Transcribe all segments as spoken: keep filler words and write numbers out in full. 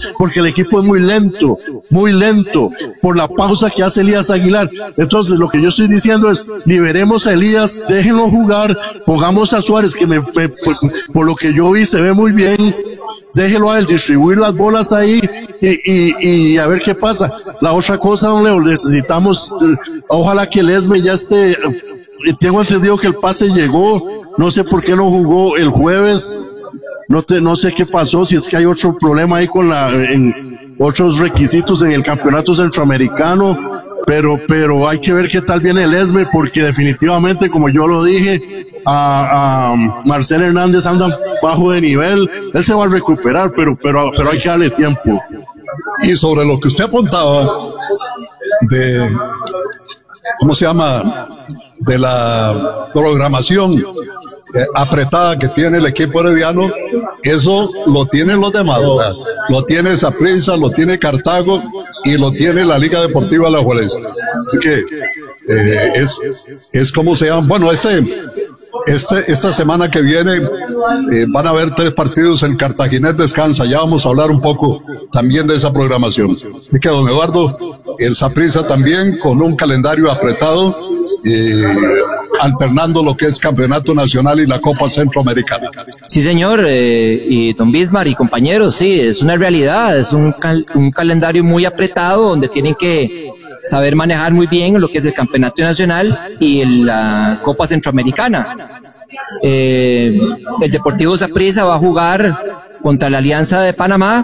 porque el equipo es muy lento, muy lento, por la pausa que hace Elías Aguilar. Entonces, lo que yo estoy diciendo es, liberemos a Elías, déjenlo jugar, pongamos a Suárez, que me, me por, por lo que yo vi se ve muy bien, déjelo a él distribuir las bolas ahí y, y, y a ver qué pasa. La otra cosa, don Leo, necesitamos, ojalá que el Esme ya esté, tengo entendido que el pase llegó, no sé por qué no jugó el jueves, no te, no sé qué pasó, si es que hay otro problema ahí con la, en otros requisitos en el campeonato centroamericano, pero, pero hay que ver qué tal viene el Esme, porque definitivamente, como yo lo dije, a, a Marcel Hernández anda bajo de nivel, él se va a recuperar, pero, pero, pero hay que darle tiempo. Y sobre lo que usted apuntaba de, ¿cómo se llama?, de la programación eh, apretada que tiene el equipo herediano, eso lo tienen los demás, lo tiene Saprissa, lo tiene Cartago y lo tiene la Liga Deportiva Alajuelense. Así que eh, es, es como se llama, bueno, este Este, esta semana que viene eh, van a haber tres partidos, el Cartaginés descansa, ya vamos a hablar un poco también de esa programación. Así que, don Eduardo, el Saprissa también con un calendario apretado, eh, alternando lo que es Campeonato Nacional y la Copa Centroamericana. Sí, señor, eh, y don Bismar y compañeros, sí, es una realidad, es un, cal un calendario muy apretado donde tienen que saber manejar muy bien lo que es el Campeonato Nacional y el, la Copa Centroamericana. Eh, el Deportivo Saprissa va a jugar contra la Alianza de Panamá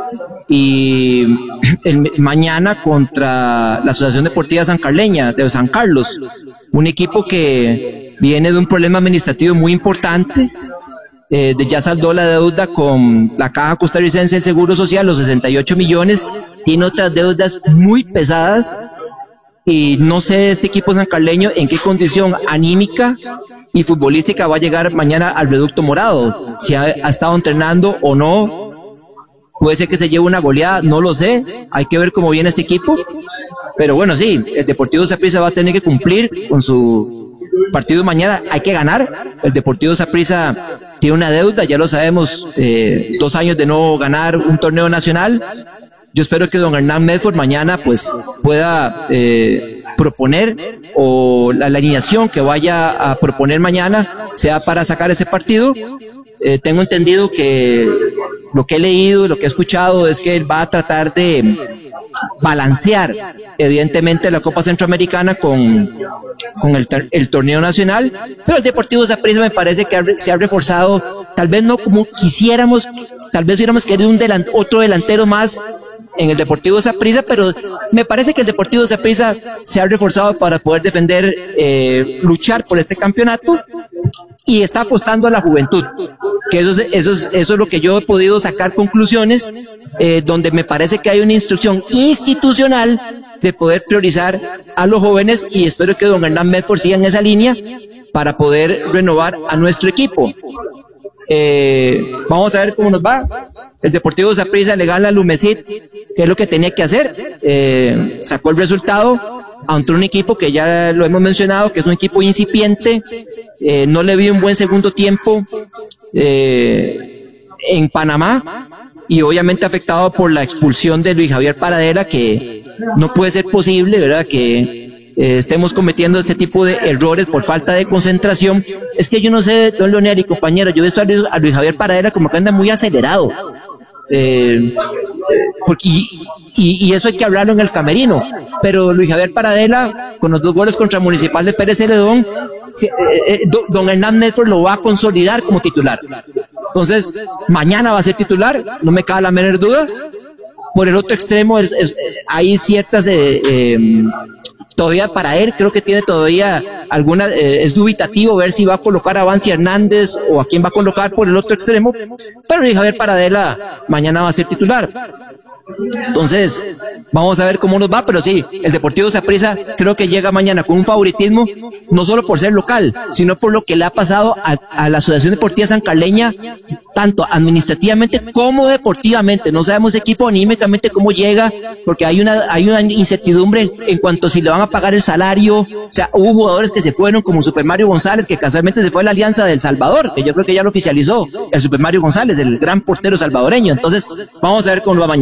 y el, mañana contra la Asociación Deportiva San Carleña de San Carlos, un equipo que viene de un problema administrativo muy importante. Eh, de ya saldó la deuda con la Caja Costarricense del Seguro Social, los sesenta y ocho millones, tiene otras deudas muy pesadas y no sé este equipo sancarleño en qué condición anímica y futbolística va a llegar mañana al Reducto Morado, si ha, ha estado entrenando o no, puede ser que se lleve una goleada, no lo sé, hay que ver cómo viene este equipo, pero bueno, sí, el Deportivo Saprissa va a tener que cumplir con su partido mañana, hay que ganar. El Deportivo Saprissa tiene una deuda, ya lo sabemos, eh, dos años de no ganar un torneo nacional. Yo espero que don Hernán Medford mañana pues pueda eh, proponer, o la, la alineación que vaya a proponer mañana sea para sacar ese partido. Eh, tengo entendido que lo que he leído, lo que he escuchado es que él va a tratar de balancear evidentemente la Copa Centroamericana con, con el, el torneo nacional, pero el Deportivo Saprissa me parece que ha, se ha reforzado, tal vez no como quisiéramos, tal vez hubiéramos querido un delant, otro delantero más en el Deportivo Saprissa, pero me parece que el Deportivo Saprissa se ha reforzado para poder defender, eh, luchar por este campeonato y está apostando a la juventud, que eso es, eso es, eso es lo que yo he podido sacar conclusiones, eh, donde me parece que hay una instrucción institucional de poder priorizar a los jóvenes y espero que don Hernán Medford siga en esa línea para poder renovar a nuestro equipo. Eh, vamos a ver cómo nos va. El Deportivo Saprissa le gana a Lumecit, que es lo que tenía que hacer, eh, sacó el resultado ante un equipo que ya lo hemos mencionado, que es un equipo incipiente, eh, no le vi un buen segundo tiempo eh, en Panamá y obviamente afectado por la expulsión de Luis Javier Paradela, que no puede ser posible, ¿verdad?, que eh, estemos cometiendo este tipo de errores por falta de concentración. Es que yo no sé, don Leonel y compañero, yo he visto a Luis, a Luis Javier Paradela como que anda muy acelerado. Eh, porque, y, y, y eso hay que hablarlo en el camerino, pero Luis Javier Paradela con los dos goles contra Municipal de Pérez Celedón, si, eh, eh, don Hernán Medford lo va a consolidar como titular. Entonces mañana va a ser titular, no me cabe la menor duda. Por el otro extremo es, es, hay ciertas eh, eh, todavía para él, creo que tiene todavía alguna, eh, es dubitativo ver si va a colocar a Vancy Hernández o a quién va a colocar por el otro extremo, pero Luis Javier Paradela mañana va a ser titular. Entonces, vamos a ver cómo nos va, pero sí, el Deportivo Saprissa creo que llega mañana con un favoritismo, no solo por ser local, sino por lo que le ha pasado a, a la Asociación Deportiva San Carleña, tanto administrativamente como deportivamente. No sabemos equipo anímicamente cómo llega, porque hay una, hay una incertidumbre en cuanto a si le van a pagar el salario. O sea, hubo jugadores que se fueron, como Super Mario González, que casualmente se fue a la Alianza del Salvador, que yo creo que ya lo oficializó, el Super Mario González, el gran portero salvadoreño. Entonces, vamos a ver cómo va mañana.